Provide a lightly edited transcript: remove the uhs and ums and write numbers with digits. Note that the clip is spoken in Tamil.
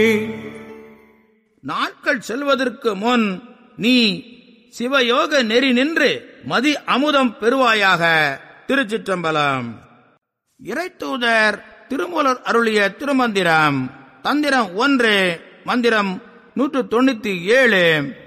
நாட்கள் செல்வதற்கு முன் நீ சிவயோக நெறி நின்று மதி அமுதம் பெறுவாயாக. திருச்சிற்றம்பலம். இறைத்தூதர் திருமூலர் அருளிய திருமந்திரம். தந்திரம் 1, மந்திரம் 197.